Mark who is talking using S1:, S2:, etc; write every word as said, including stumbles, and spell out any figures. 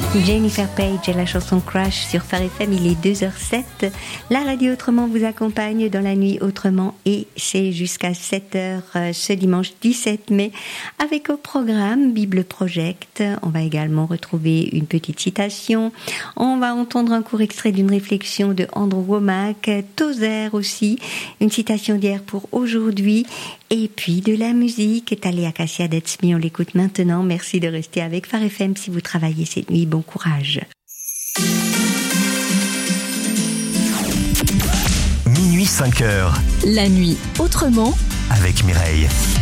S1: Jennifer Page et la chanson Crash sur Phare F M, il est deux heures zéro sept. La radio Autrement vous accompagne dans la nuit autrement et c'est jusqu'à sept heures ce dimanche dix-sept mai avec au programme Bible Project. On va également retrouver une petite citation. On va entendre un court extrait d'une réflexion de Andrew Wommack, Tozer aussi, une citation d'hier pour aujourd'hui et puis de la musique. Talia Cassia That's Me, on l'écoute maintenant. Merci de rester avec Phare F M si vous travaillez cette nuit. Bon courage.
S2: Minuit cinq heures.
S3: La nuit autrement
S2: avec Mireille.